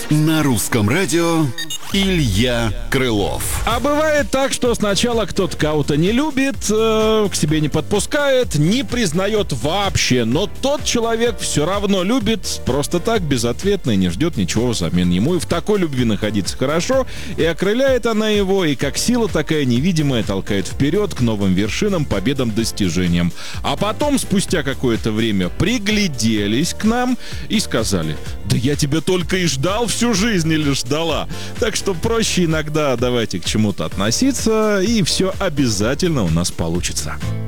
На русском радио Илья Крылов. А бывает так, что сначала кто-то кого-то не любит, к себе не подпускает, не признает вообще, но тот человек все равно любит просто так, безответно, и не ждет ничего взамен. Ему и в такой любви находиться хорошо, и окрыляет она его, и как сила такая невидимая толкает вперед к новым вершинам, победам, достижениям. А потом, спустя какое-то время, пригляделись к нам и сказали: да я тебя только и ждал всю жизнь или ждала. Так что проще иногда давайте к чему-то относиться, и все обязательно у нас получится.